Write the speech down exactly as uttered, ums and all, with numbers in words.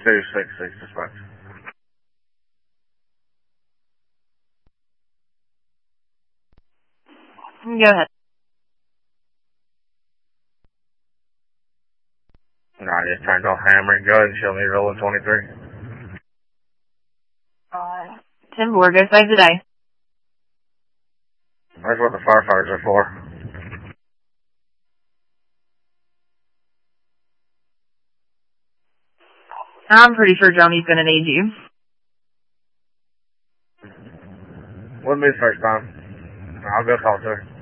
two six six, dispatch. Go ahead. I just turned off hammering. Go ahead and show me rolling twenty-three. Uh, ten four, go save the day. That's what the firefighters are for. I'm pretty sure Johnny's gonna need you. Wouldn't be the first time. I'll go talk to her.